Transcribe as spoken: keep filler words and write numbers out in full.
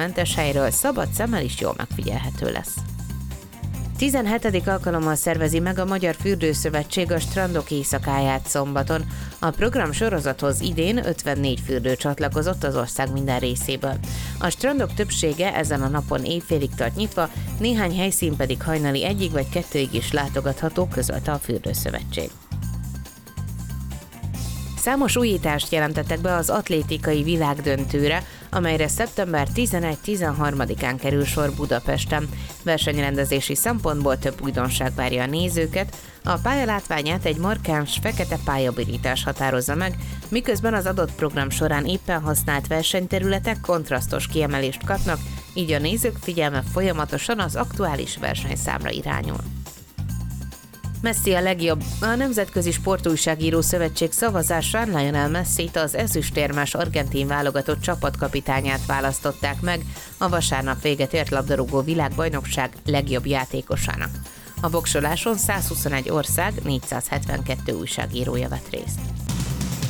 zökkenőmentes helyről szabad szemmel is jól megfigyelhető lesz. tizenhetedik alkalommal szervezi meg a Magyar Fürdőszövetség a Strandok éjszakáját szombaton. A program sorozathoz idén ötvennégy fürdő csatlakozott az ország minden részéből. A strandok többsége ezen a napon éjfélig tart nyitva, néhány helyszín pedig hajnali egyig vagy kettőig is látogatható, közölte a Fürdőszövetség. Számos újítást jelentettek be az atlétikai világdöntőre, amelyre szeptember tizenegy-tizenharmadikán kerül sor Budapesten. Versenyrendezési szempontból több újdonság várja a nézőket, a pálya látványát egy markáns fekete pályabirítás határozza meg, miközben az adott program során éppen használt versenyterületek kontrasztos kiemelést kapnak, így a nézők figyelme folyamatosan az aktuális versenyszámra irányul. Messi a legjobb. A Nemzetközi Sportújságíró Szövetség szavazásán Lionel Messit, az ezüstérmes argentin válogatott csapatkapitányát választották meg a vasárnap véget ért labdarúgó világbajnokság legjobb játékosának. A voksoláson százhuszonegy ország négyszázhetvenkettő újságírója vett részt.